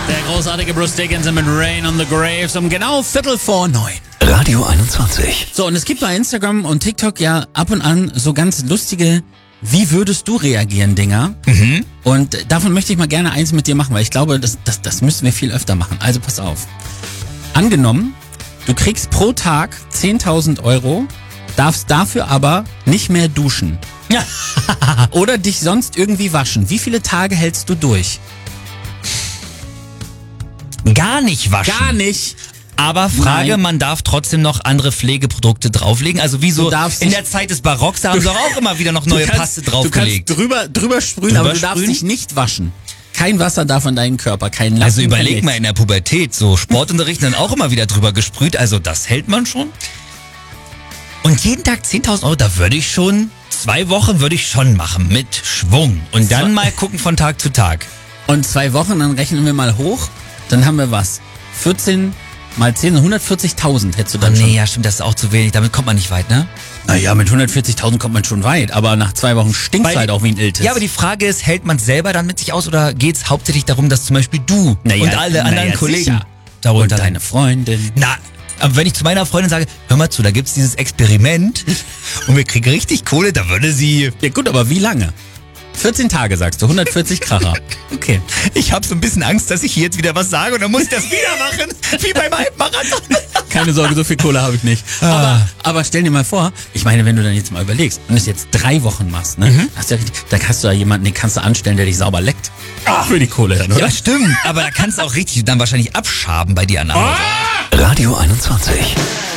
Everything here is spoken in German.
Der großartige Bruce Dickinson mit Rain on the Graves um genau 8:45. Radio 21. So, und es gibt bei Instagram und TikTok ja ab und an so ganz lustige Wie würdest du reagieren Dinger? Und davon möchte ich mal gerne eins mit dir machen, weil ich glaube, das müssen wir viel öfter machen. Also pass auf. Angenommen, du kriegst pro Tag 10.000 Euro, darfst dafür aber nicht mehr duschen. Oder dich sonst irgendwie waschen. Wie viele Tage hältst du durch? Gar nicht waschen. Gar nicht. Aber Frage, Nein. man darf trotzdem noch andere Pflegeprodukte drauflegen. Also wie so Du darfst in nicht- der Zeit des Barocks, da haben sie doch auch immer wieder noch neue Paste draufgelegt. Du kannst drüber sprühen, aber du darfst sprühen? dich nicht waschen. Kein Wasser darf an deinen Körper, kein Lappen. Also kein überleg nichts. mal, in der Pubertät, so Sportunterricht dann auch immer wieder drüber gesprüht. Also das hält man schon. Und jeden Tag 10.000 Euro, da würde ich schon, 2 Wochen würde ich schon machen, mit Schwung. Und dann mal gucken von Tag zu Tag. Und 2 Wochen, dann rechnen wir mal hoch, dann haben wir was? 14 mal 10, 140.000 hättest du dann schon. Nee, ja stimmt, das ist auch zu wenig. Damit kommt man nicht weit, ne? Naja, mit 140.000 kommt man schon weit, aber nach 2 Wochen stinkt's Weil- halt auch wie ein Iltis. Ja, aber die Frage ist, hält man selber dann mit sich aus oder geht's hauptsächlich darum, dass zum Beispiel du und alle anderen Kollegen sicher. Und darunter deine Freundin. Na, aber wenn ich zu meiner Freundin sage, hör mal zu, da gibt's dieses Experiment und wir kriegen richtig Kohle, da würde sie... Ja gut, aber wie lange? 14 Tage sagst du, 140 Kracher. Okay. Ich habe so ein bisschen Angst, dass ich hier jetzt wieder was sage und dann muss ich das wieder machen, wie beim Halbmarathon. Keine Sorge, so viel Kohle habe ich nicht. Aber stell dir mal vor, ich meine, wenn du dann jetzt mal überlegst und es jetzt 3 Wochen machst, ne, hast du ja richtig, da hast du ja jemanden, den kannst du anstellen, der dich sauber leckt. Für die Kohle dann, oder? Ja, stimmt, aber da kannst du auch richtig dann wahrscheinlich abschaben bei dir an der Hause. Radio 21.